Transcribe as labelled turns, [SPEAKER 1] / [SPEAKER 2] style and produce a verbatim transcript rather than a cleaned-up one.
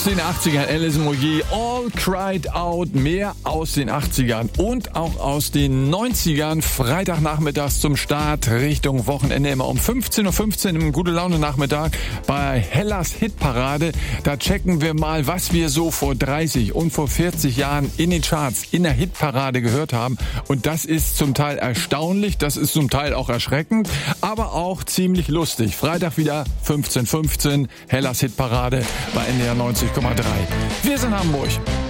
[SPEAKER 1] den achtzigern, Alison Moyet, All Cried Out, mehr aus den achtzigern und auch aus den neunzigern. Freitagnachmittags zum Start Richtung Wochenende immer um fünfzehn Uhr fünfzehn im Gute-Laune-Nachmittag bei Hellas Hitparade. Da checken wir mal, was wir so vor dreißig und vor vierzig Jahren in den Charts, in der Hitparade gehört haben. Und das ist zum Teil erstaunlich, das ist zum Teil auch erschreckend, aber auch ziemlich lustig. Freitag wieder fünfzehn Uhr fünfzehn, Hellas Hitparade bei N D R neunzig Komma drei. Wir sind Hamburg.